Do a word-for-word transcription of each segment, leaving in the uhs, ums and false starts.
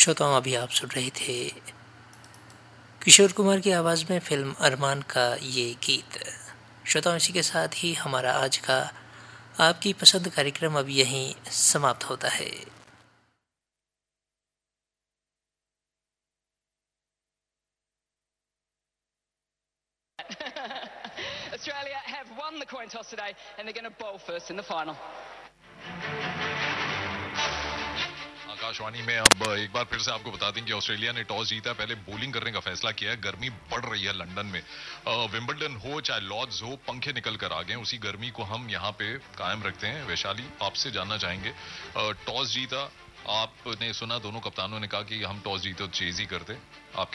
श्रोताओं, अभी आप सुन रहे थे किशोर कुमार की आवाज़ में फिल्म अरमान का ये गीत। श्रोताओं, इसी के साथ ही हमारा आज का आपकी पसंद कार्यक्रम अब यहीं समाप्त होता है। Australia have won the coin toss today and they're going to bowl first in the final. Akashvani में अब एक बार फिर से आपको बता दें कि ऑस्ट्रेलिया ने टॉस जीता, पहले बॉलिंग करने का फैसला किया है। गर्मी बढ़ रही है लंदन में, विंबलडन हो चाहे लॉर्ड्स हो, पंखे निकल कर आ गए। उसी गर्मी को हम यहाँ पे कायम रखते हैं। वैशाली, आपसे जानना चाहेंगे, टॉस जीता, आपने सुना दोनों कप्तानों ने कहा कि हम टॉस जीते तो चेज ही करते, आपके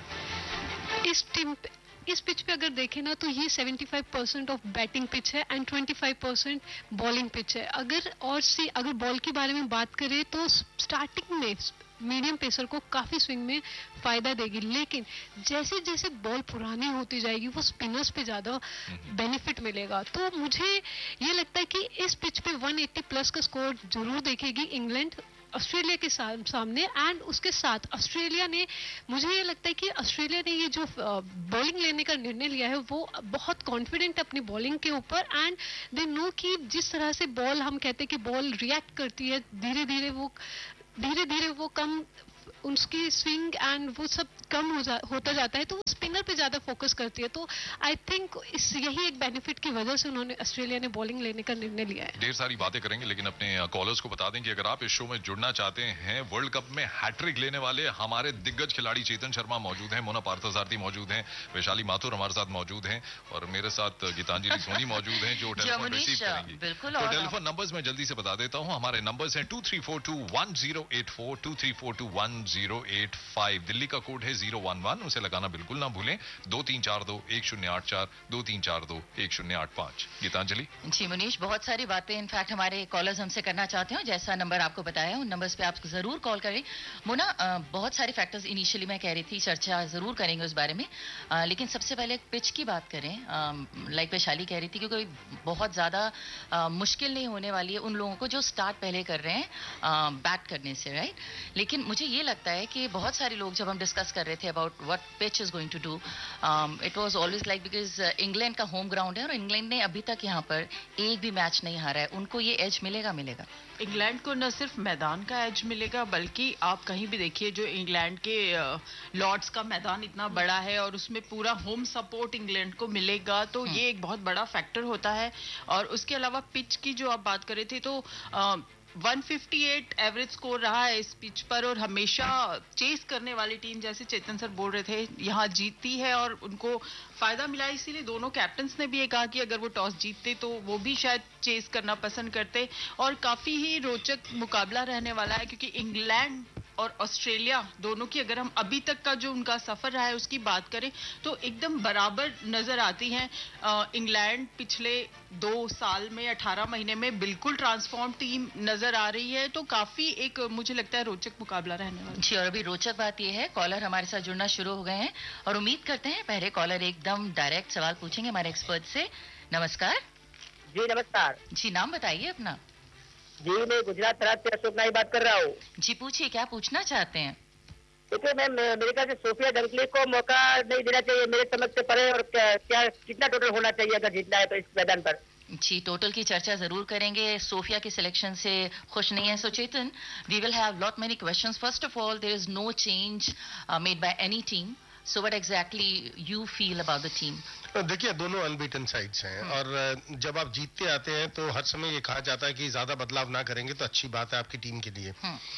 विचार? इस टीम इस पिच पे अगर देखें ना तो ये पचहत्तर परसेंट ऑफ बैटिंग पिच है एंड पच्चीस परसेंट बॉलिंग पिच है। अगर और सी अगर बॉल के बारे में बात करें तो स्टार्टिंग में मीडियम पेसर को काफी स्विंग में फायदा देगी, लेकिन जैसे जैसे बॉल पुरानी होती जाएगी वो स्पिनर्स पे ज्यादा बेनिफिट मिलेगा। तो मुझे ये लगता है कि इस पिच पे एक सौ अस्सी प्लस का स्कोर जरूर देखेगी इंग्लैंड ऑस्ट्रेलिया के सामने। एंड उसके साथ ऑस्ट्रेलिया ने, मुझे ये लगता है कि ऑस्ट्रेलिया ने ये जो बॉलिंग लेने का निर्णय लिया है वो बहुत कॉन्फिडेंट है अपनी बॉलिंग के ऊपर। एंड दे नो कि जिस तरह से बॉल, हम कहते हैं कि बॉल रिएक्ट करती है धीरे धीरे, वो धीरे धीरे वो कम, उसकी स्विंग एंड वो सब कम हो जा, होता जाता है, तो वो स्पिनर पे ज्यादा फोकस करती है। तो आई थिंक इस यही एक बेनिफिट की वजह से उन्होंने ऑस्ट्रेलिया ने बॉलिंग लेने का निर्णय लिया है। ढेर सारी बातें करेंगे, लेकिन अपने कॉलर्स को बता दें कि अगर आप इस शो में जुड़ना चाहते हैं, वर्ल्ड कप में हैट्रिक लेने वाले हमारे दिग्गज खिलाड़ी चेतन शर्मा मौजूद हैं, मोना पार्थसारथी मौजूद हैं, वैशाली माथुर हमारे साथ मौजूद हैं और मेरे साथ गीतांजलि सोनी मौजूद हैं जो टेलीफोन रिसीव करेंगी। तो टेलीफोन नंबर्स में जल्दी से बता देता हूँ। हमारे नंबर्स हैं to three four to one zero eight four, to three four to one zero eight five. Delhi का कोड है जीरो वन वन, उसे लगाना बिल्कुल ना भूलें। दो तीन चार दो एक शून्य आठ चार, दो तीन चार दो एक शून्य आठ पांच। गीतांजलि जी मनीष, बहुत सारी बातें इनफैक्ट हमारे कॉलर्स हमसे करना चाहते हो, जैसा नंबर आपको बताया उन नंबर्स पे आप जरूर कॉल करें। मोना, बहुत सारे फैक्टर्स इनिशियली मैं कह रही थी, चर्चा जरूर करेंगे उस बारे में, आ, लेकिन सबसे पहले पिच की बात करें। लाइक वैशाली कह रही थी कि कोई बहुत ज्यादा मुश्किल नहीं होने वाली है उन लोगों को जो स्टार्ट पहले कर रहे हैं बैट करने से, राइट। लेकिन मुझे ये लगता है कि बहुत सारे लोग जब हम डिस्कस कर रहे थे about what pitch is going to do, it was always like, because England का होम ग्राउंड है और इंग्लैंड ने अभी तक यहाँ पर एक भी मैच नहीं हारा है, उनको ये एज मिलेगा मिलेगा इंग्लैंड को न सिर्फ मैदान का एज मिलेगा, बल्कि आप कहीं भी देखिए जो इंग्लैंड के लॉर्ड्स का मैदान इतना बड़ा है और उसमें पूरा होम सपोर्ट इंग्लैंड को मिलेगा, तो ये एक बहुत बड़ा फैक्टर होता है। और उसके अलावा पिच की जो आप बात कर रहे थे, तो आ, एक सौ अट्ठावन एवरेज स्कोर रहा है इस पिच पर और हमेशा चेस करने वाली टीम, जैसे चेतन सर बोल रहे थे, यहाँ जीतती है और उनको फायदा मिला। इसीलिए दोनों कैप्टन्स ने भी ये कहा कि अगर वो टॉस जीतते तो वो भी शायद चेस करना पसंद करते और काफी ही रोचक मुकाबला रहने वाला है, क्योंकि इंग्लैंड और ऑस्ट्रेलिया दोनों की अगर हम अभी तक का जो उनका सफर रहा है उसकी बात करें तो एकदम बराबर नजर आती हैं। इंग्लैंड पिछले दो साल में अठारह महीने में बिल्कुल ट्रांसफॉर्म टीम नजर आ रही है, तो काफी एक मुझे लगता है रोचक मुकाबला रहने वाला है। जी, और अभी रोचक बात यह है, कॉलर हमारे साथ जुड़ना शुरू हो गए हैं और उम्मीद करते हैं पहले कॉलर एकदम डायरेक्ट सवाल पूछेंगे हमारे एक्सपर्ट से। नमस्कार जी। नमस्कार जी, नाम बताइए अपना। जी, मैं गुजरात प्रांत से अशोक नाई बात कर रहा हूँ। जी पूछिए, क्या पूछना चाहते हैं? देखिए मैम, मेरे ख्याल से सोफिया डंकली को मौका नहीं देना चाहिए मेरे समझ से परे, और क्या, क्या कितना टोटल होना चाहिए अगर जीतना है तो इस मैदान पर? जी, टोटल की चर्चा जरूर करेंगे। सोफिया के सिलेक्शन से खुश नहीं है, सो चेतन, we will have lot many questions. First of all, there is no change made by any team, so what exactly you feel about the team? देखिए, दोनों अनबीटन साइड्स हैं और जब आप जीतते आते हैं तो हर समय ये कहा जाता है कि ज्यादा बदलाव ना करेंगे तो अच्छी बात है आपकी टीम के लिए।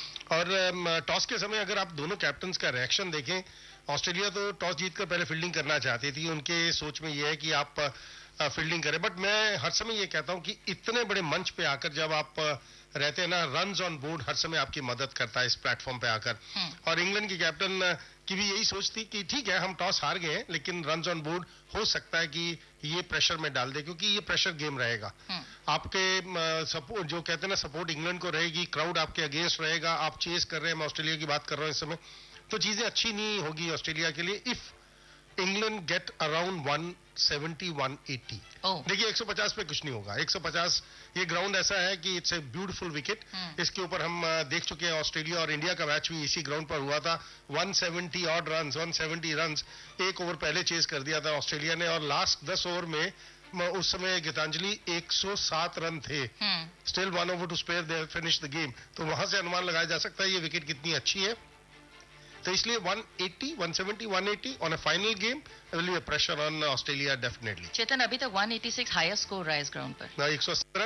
और टॉस के समय अगर आप दोनों कैप्टन्स का रिएक्शन देखें, ऑस्ट्रेलिया तो टॉस जीतकर पहले फील्डिंग करना चाहती थी, उनके सोच में ये है कि आप फील्डिंग करें, बट मैं हर समय ये कहता हूं कि इतने बड़े मंच पे आकर जब आप रहते हैं ना, रन्स ऑन बोर्ड हर समय आपकी मदद करता है इस प्लेटफॉर्म पे आकर। और इंग्लैंड की कैप्टन की भी यही सोच थी कि ठीक है हम टॉस हार गए हैं, लेकिन रन्स ऑन बोर्ड हो सकता है कि ये प्रेशर में डाल दे, क्योंकि ये प्रेशर गेम रहेगा। आपके सपोर्ट, जो कहते हैं ना, सपोर्ट इंग्लैंड को रहेगी, क्राउड आपके अगेंस्ट रहेगा, आप चेस कर रहे हैं, मैं ऑस्ट्रेलिया की बात कर रहा हूं इस समय, तो चीजें अच्छी नहीं होगी ऑस्ट्रेलिया के लिए if England get around one seventy one eighty. देखिए एक सौ पचास पे कुछ नहीं होगा। एक सौ पचास ये ग्राउंड ऐसा है कि इट्स ए ब्यूटीफुल विकेट। इसके ऊपर हम देख चुके हैं ऑस्ट्रेलिया और इंडिया का मैच भी इसी ग्राउंड पर हुआ था। One seventy odd runs, one seventy runs एक ओवर पहले चेज कर दिया था ऑस्ट्रेलिया ने, और लास्ट दस ओवर में उस समय गीतांजलि एक सौ सात रन थे। Still one over to spare, they finish the game. तो वहां से अनुमान लगाया जा सकता है ये विकेट कितनी अच्छी है। तो इसलिए one eighty, one seventy, one eighty on a final game will be a pressure on Australia definitely. चेतन, अभी तक one eighty six highest score रहा है इस ग्राउंड पर। एक सौ सत्रह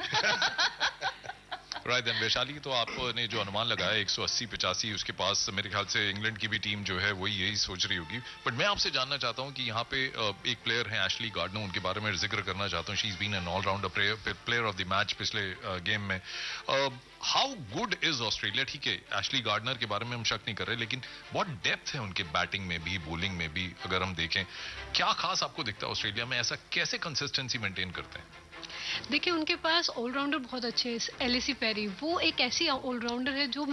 दीजिए। राइट देन वैशाली, तो आपने जो अनुमान लगाया एक सौ अस्सी पचासी, उसके पास मेरे ख्याल से इंग्लैंड की भी टीम जो है वही यही सोच रही होगी। बट मैं आपसे जानना चाहता हूं कि यहाँ पे एक प्लेयर है एशली गार्डनर, उनके बारे में जिक्र करना चाहता हूँ। She is been an allrounder player of the match पिछले गेम में। How good is Australia? ठीक है, एशली गार्डनर के बारे में हम शक नहीं कर रहे, लेकिन बहुत डेप्थ है उनके बैटिंग में भी, बॉलिंग में भी। अगर हम देखें क्या खास आपको दिखता है ऑस्ट्रेलिया में, ऐसा कैसे कंसिस्टेंसी मेंटेन करते हैं? देखिए उनके पास ऑलराउंडर बहुत अच्छे हैं। एलिसी पेरी वो एक ऐसी ऑलराउंडर है जो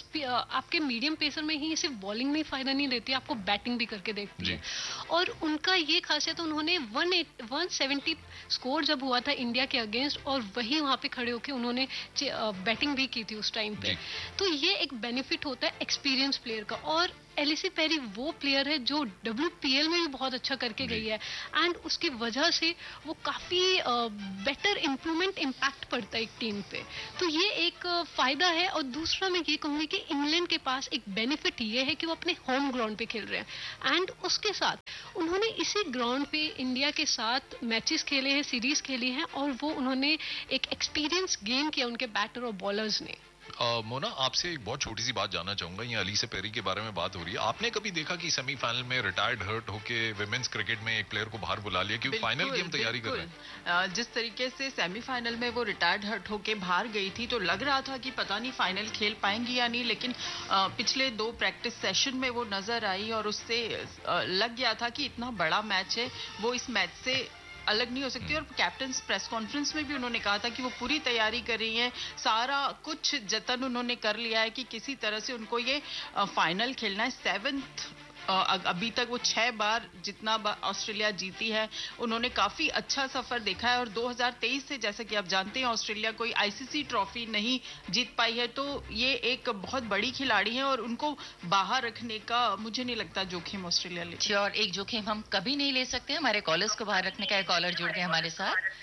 आपके मीडियम पेसर में ही सिर्फ बॉलिंग में फायदा नहीं देती, आपको बैटिंग भी करके देखती है। और उनका ये खासियत, उन्होंने वन सेवेंटी स्कोर जब हुआ था इंडिया के अगेंस्ट, और वही वहां पे खड़े होकर उन्होंने बैटिंग भी की थी उस टाइम पे। तो ये एक बेनिफिट होता है एक्सपीरियंस प्लेयर का। और एलिसी पेरी वो प्लेयर है जो डब्ल्यूपीएल में भी बहुत अच्छा करके गई है, एंड उसकी वजह से वो काफी बेटर इंप्रूवमेंट इम्पैक्ट पड़ता है एक टीम पे। तो ये एक uh, फायदा है। और दूसरा मैं ये कहूंगी कि इंग्लैंड के पास एक बेनिफिट ये है कि वो अपने होम ग्राउंड पे खेल रहे हैं, एंड उसके साथ उन्होंने इसी ग्राउंड पे इंडिया के साथ मैचेस खेले हैं, सीरीज खेली हैं, और वो उन्होंने एक एक्सपीरियंस गेम किया उनके बैटर और बॉलर्स ने। Uh, मोना, आपसे एक बहुत छोटी सी बात जानना चाहूंगा। ये अली से पेरी के बारे में बात हो रही है, आपने कभी देखा कि सेमीफाइनल में रिटायर्ड हर्ट होके विमेंस क्रिकेट में एक प्लेयर को बाहर बुला लिया क्योंकि फाइनल गेम तैयारी कर रहे हैं? जिस तरीके से सेमीफाइनल में वो रिटायर्ड हर्ट होके बाहर गई थी, तो लग रहा था कि पता नहीं फाइनल खेल पाएंगी या नहीं, लेकिन पिछले दो प्रैक्टिस सेशन में वो नजर आई और उससे लग गया था कि इतना बड़ा मैच है, वो इस मैच से अलग नहीं हो सकती। और कैप्टन प्रेस कॉन्फ्रेंस में भी उन्होंने कहा था कि वो पूरी तैयारी कर रही हैं, सारा कुछ जतन उन्होंने कर लिया है कि किसी तरह से उनको ये फाइनल खेलना है। सेवेंथ अभी तक वो छह बार जितना बार ऑस्ट्रेलिया जीती है, उन्होंने काफी अच्छा सफर देखा है। और दो हज़ार तेईस से, जैसे कि आप जानते हैं, ऑस्ट्रेलिया कोई आईसीसी ट्रॉफी नहीं जीत पाई है। तो ये एक बहुत बड़ी खिलाड़ी है और उनको बाहर रखने का मुझे नहीं लगता जोखिम ऑस्ट्रेलिया ले। और एक जोखिम हम कभी नहीं ले सकते, हमारे कॉलर्स को बाहर रखने का। एक कॉलर जुड़ गए हमारे साथ।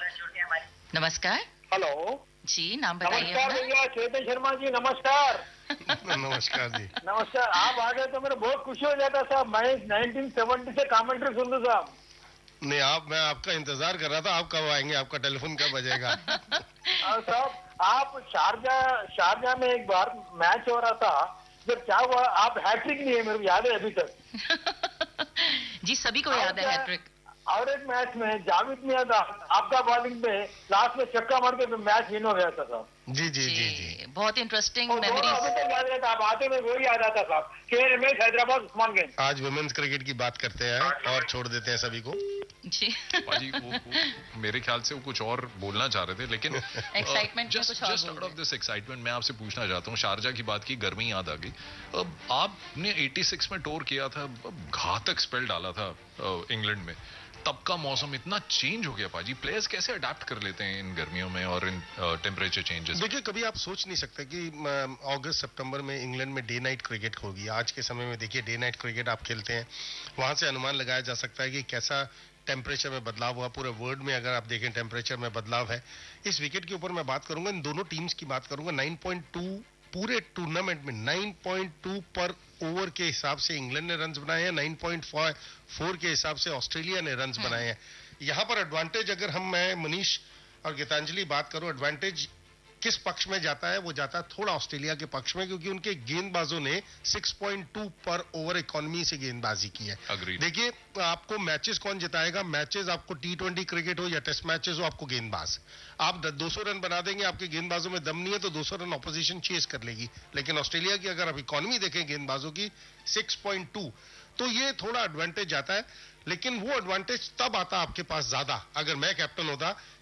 नमस्कार। हेलो जी, नाम बताइए। नमस्कार चेतन शर्मा जी, नमस्कार। नमस्कार जी। नमस्कार। आप आ गए तो मेरे बहुत खुशी हो जाता साहब। मैं नाइनटीन सेवेंटी से कमेंट्री सुन रहा साहब। नहीं, आप, मैं आपका इंतजार कर रहा था, आप कब आएंगे, आपका टेलीफोन कब बजेगा? साहब, आप शारजा शारजा में एक बार मैच हो रहा था, जब क्या हुआ, आप हैट्रिक नहीं है, मेरे को याद है अभी तक। जी, सभी को याद है हैट्रिक। और एक मैच में जावेद मियां आपका बॉलिंग में लास्ट में छक्का मार के मैच विन हो गया था साहब। जी जी जी जी, बहुत इंटरेस्टिंग मेमोरीज। अभी तक याद रहता, आप आते में वो ही याद आता साहब। खेल में हैदराबाद उस्मान गंज। आज वुमेन्स क्रिकेट की बात करते हैं और छोड़ देते हैं सभी को। जी पाजी, वो, वो, मेरे ख्याल से वो कुछ और बोलना चाह रहे थे, लेकिन excitement just just out of this excitement मैं आपसे पूछना चाहता हूँ। शारजा की बात की, गर्मी याद आ गई। अब आपने छियासी में टूर किया था, घातक स्पेल डाला था इंग्लैंड में, तब का मौसम इतना चेंज हो गया पाजी, प्लेयर्स कैसे अडेप्ट कर लेते हैं इन गर्मियों में और इन टेम्परेचर चेंजेस? देखिए, कभी आप सोच नहीं सकते कि अगस्त सितंबर में इंग्लैंड में डे नाइट क्रिकेट होगी। आज के समय में देखिए डे नाइट क्रिकेट आप खेलते हैं, वहां से अनुमान लगाया जा सकता है कि कैसा टेम्परेचर में बदलाव हुआ। पूरे वर्ल्ड में अगर आप देखें टेम्परेचर में बदलाव है। इस विकेट के ऊपर मैं बात करूंगा, इन दोनों टीम्स की बात करूंगा। नाइन पॉइंट टू पूरे टूर्नामेंट में नाइन पॉइंट टू पर ओवर के हिसाब से इंग्लैंड ने रन्स बनाए हैं, नाइन पॉइंट फोर के हिसाब से ऑस्ट्रेलिया ने रन्स बनाए हैं। यहां पर एडवांटेज, अगर हम, मैं, मनीष और गीतांजलि बात करूं, एडवांटेज किस पक्ष में जाता है? वो जाता है थोड़ा ऑस्ट्रेलिया के पक्ष में, क्योंकि उनके गेंदबाजों ने सिक्स पॉइंट टू पर ओवर इकोनॉमी से गेंदबाजी की है। देखिए, आपको मैचेस कौन जिताएगा? मैचेस आपको टी ट्वेंटी क्रिकेट हो या टेस्ट मैचेस हो, आपको गेंदबाज। आप दो सौ रन बना देंगे, आपके गेंदबाजों में दम नहीं है तो दो सौ रन ऑपोजिशन चेस कर लेगी। लेकिन ऑस्ट्रेलिया की अगर आप इकोनॉमी देखें गेंदबाजों की, सिक्स पॉइंट टू, तो ये थोड़ा एडवांटेज आता है। लेकिन वो एडवांटेज तब आता आपके पास ज्यादा, अगर मैं कैप्टन होता,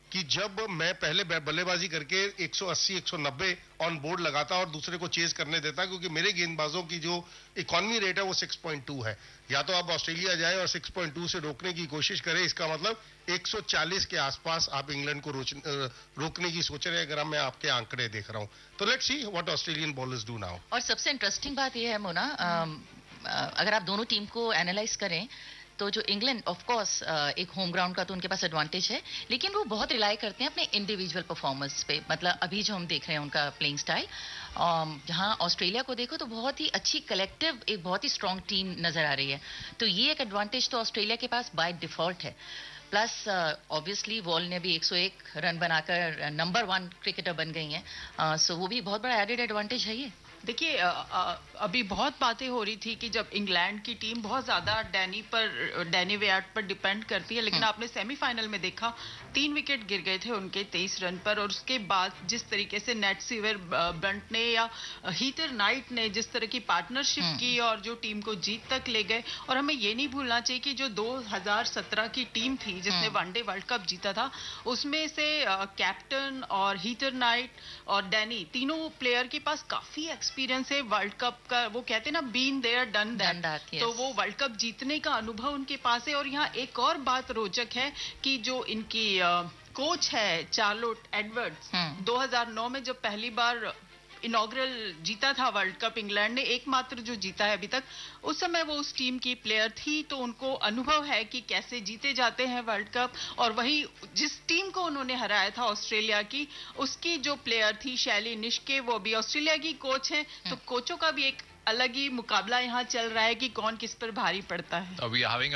कि जब मैं पहले बल्लेबाजी करके एक सौ अस्सी एक सौ नब्बे ऑन बोर्ड लगाता और दूसरे को चेज करने देता, क्योंकि मेरे गेंदबाजों की जो इकोनॉमी रेट है वो छह पॉइंट दो है। या तो आप ऑस्ट्रेलिया जाए और छह पॉइंट दो से रोकने की कोशिश करें, इसका मतलब एक सौ चालीस के आसपास आप इंग्लैंड को रोकने की सोच रहे हैं, अगर मैं आपके आंकड़े देख रहा हूं तो। Let's see what Australian bowlers do now. और सबसे इंटरेस्टिंग बात यह है मोना, अगर आप दोनों टीम को एनालाइज करें तो जो इंग्लैंड ऑफ कोर्स एक होम ग्राउंड का तो उनके पास एडवांटेज है, लेकिन वो बहुत रिलाई करते हैं अपने इंडिविजुअल परफॉर्मेंस पे। मतलब अभी जो हम देख रहे हैं उनका प्लेइंग स्टाइल, जहां ऑस्ट्रेलिया को देखो तो बहुत ही अच्छी कलेक्टिव, एक बहुत ही स्ट्रांग टीम नजर आ रही है। तो ये एक एडवांटेज तो ऑस्ट्रेलिया के पास बाय डिफॉल्ट है। प्लस ऑब्वियसली वॉल ने भी एक सौ एक रन बनाकर नंबर वन क्रिकेटर बन गई हैं, सो uh, वो भी बहुत बड़ा एडेड एडवांटेज है ये। देखिए, अभी बहुत बातें हो रही थी कि जब इंग्लैंड की टीम बहुत ज्यादा डैनी पर डैनी वेयार्ड पर डिपेंड करती है, लेकिन आपने सेमीफाइनल में देखा तीन विकेट गिर गए थे उनके तेईस रन पर, और उसके बाद जिस तरीके से नेट सीवर ब्रंट ने या हीटर नाइट ने जिस तरह की पार्टनरशिप की और जो टीम को जीत तक ले गए। और हमें ये नहीं भूलना चाहिए कि जो दो हज़ार सत्रह की टीम थी जिसने वनडे वर्ल्ड कप जीता था, उसमें से कैप्टन और हीटर नाइट और डैनी, तीनों प्लेयर के पास काफी एक्सपीरियंस है वर्ल्ड कप का। वो कहते हैं ना, बीन देयर डन दैट, तो वो वर्ल्ड कप जीतने का अनुभव उनके पास है। और यहाँ एक और बात रोचक है कि जो इनकी कोच है चार्लोट एडवर्ड्स, दो हज़ार नौ में जब पहली बार इनॉग्रल जीता था वर्ल्ड कप इंग्लैंड ने, एकमात्र जो जीता है अभी तक, उस समय वो उस टीम की प्लेयर थी, तो उनको अनुभव है कि कैसे जीते जाते हैं वर्ल्ड कप। और वही जिस टीम को उन्होंने हराया था ऑस्ट्रेलिया की, उसकी जो प्लेयर थी शैली निष्के, वो भी ऑस्ट्रेलिया की कोच है। तो कोचों का भी एक अलग ही मुकाबला यहाँ चल रहा है कि कौन किस पर भारी पड़ता है। We are having